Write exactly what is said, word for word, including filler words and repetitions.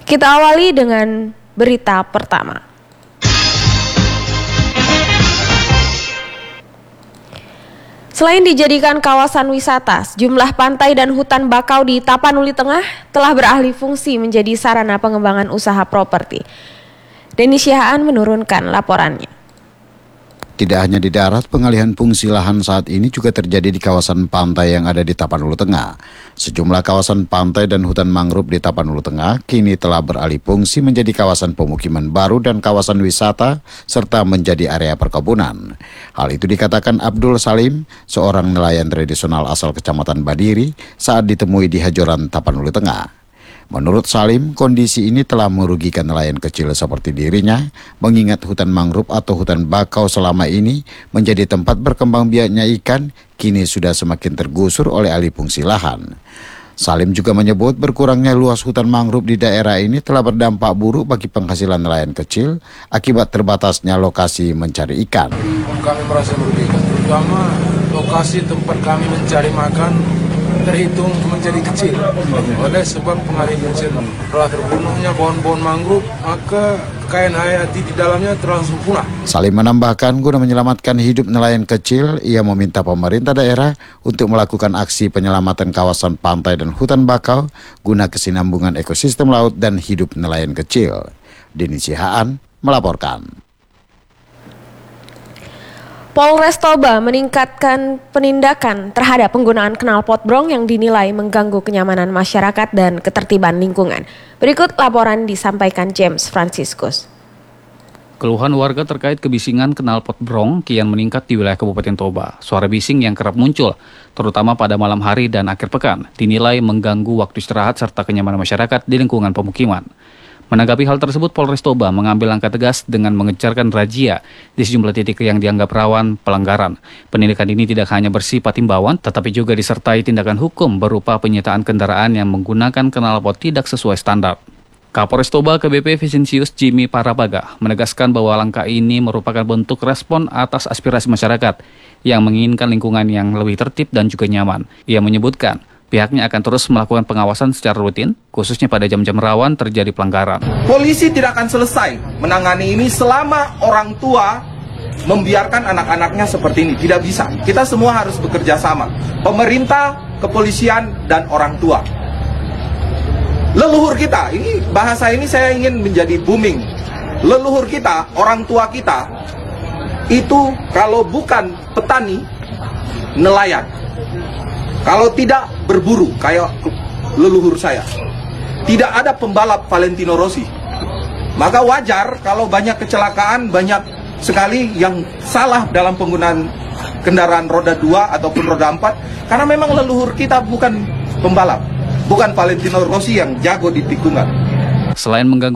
Kita awali dengan berita pertama. Selain dijadikan kawasan wisata, sejumlah pantai dan hutan bakau di Tapanuli Tengah telah beralih fungsi menjadi sarana pengembangan usaha properti. Denny Syahaan menurunkan laporannya. Tidak hanya di darat, pengalihan fungsi lahan saat ini juga terjadi di kawasan pantai yang ada di Tapanuli Tengah. Sejumlah kawasan pantai dan hutan mangrove di Tapanuli Tengah kini telah beralih fungsi menjadi kawasan pemukiman baru dan kawasan wisata, serta menjadi area perkebunan. Hal itu dikatakan Abdul Salim, seorang nelayan tradisional asal Kecamatan Badiri, saat ditemui di Hajoran Tapanuli Tengah. Menurut Salim, kondisi ini telah merugikan nelayan kecil seperti dirinya, mengingat hutan mangrove atau hutan bakau selama ini menjadi tempat berkembang biaknya ikan, kini sudah semakin tergusur oleh alih fungsi lahan. Salim juga menyebut berkurangnya luas hutan mangrove di daerah ini telah berdampak buruk bagi penghasilan nelayan kecil akibat terbatasnya lokasi mencari ikan. Kami merasa merugikan, terutama lokasi tempat kami mencari makan terhitung menjadi kecil oleh sebab pengalihan fungsi. Telah terbunuhnya pohon-pohon mangrove, maka kekayaan hayati di dalamnya terlangsung punah. Salim menambahkan, guna menyelamatkan hidup nelayan kecil, ia meminta pemerintah daerah untuk melakukan aksi penyelamatan kawasan pantai dan hutan bakau guna kesinambungan ekosistem laut dan hidup nelayan kecil. Denny Syahaan melaporkan. Polres Toba meningkatkan penindakan terhadap penggunaan knalpot brong yang dinilai mengganggu kenyamanan masyarakat dan ketertiban lingkungan. Berikut laporan disampaikan James Franciscus. Keluhan warga terkait kebisingan knalpot brong kian meningkat di wilayah Kabupaten Toba. Suara bising yang kerap muncul, terutama pada malam hari dan akhir pekan, dinilai mengganggu waktu istirahat serta kenyamanan masyarakat di lingkungan pemukiman. Menanggapi hal tersebut, Polres Toba mengambil langkah tegas dengan mengejarkan razia di sejumlah titik yang dianggap rawan pelanggaran. Penindakan ini tidak hanya bersifat himbauan, tetapi juga disertai tindakan hukum berupa penyitaan kendaraan yang menggunakan knalpot tidak sesuai standar. Kapolres Toba K B P Vincentius Jimmy Parabaga menegaskan bahwa langkah ini merupakan bentuk respon atas aspirasi masyarakat yang menginginkan lingkungan yang lebih tertib dan juga nyaman. Ia menyebutkan, pihaknya akan terus melakukan pengawasan secara rutin, khususnya pada jam-jam rawan terjadi pelanggaran. Polisi tidak akan selesai menangani ini selama orang tua membiarkan anak-anaknya seperti ini. Tidak bisa. Kita semua harus bekerja sama. Pemerintah, kepolisian, dan orang tua. Leluhur kita, ini bahasa ini saya ingin menjadi booming. Leluhur kita, orang tua kita, itu kalau bukan petani, nelayan. Kalau tidak berburu, kayak leluhur saya. Tidak ada pembalap Valentino Rossi. Maka wajar kalau banyak kecelakaan, banyak sekali yang salah dalam penggunaan kendaraan roda dua ataupun roda empat. Karena memang leluhur kita bukan pembalap. Bukan Valentino Rossi yang jago di tikungan. Selain mengganggu